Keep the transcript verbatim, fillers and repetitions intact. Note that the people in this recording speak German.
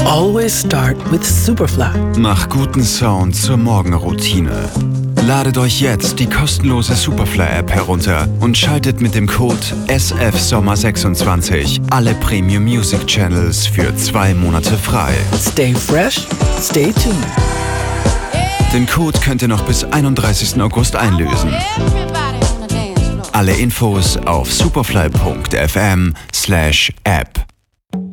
Always start with Superfly. Mach guten Sound zur Morgenroutine. Ladet euch jetzt die kostenlose Superfly-App herunter und schaltet mit dem Code S F Sommer sechsundzwanzig alle Premium Music Channels für zwei Monate frei. Stay fresh, stay tuned. Den Code könnt ihr noch bis einunddreißigsten August einlösen. Alle Infos auf superfly punkt f m slash app.